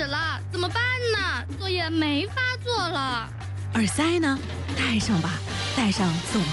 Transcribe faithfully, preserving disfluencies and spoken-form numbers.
了，怎么办呢？作业没法做了。 耳塞呢？带上吧，带上总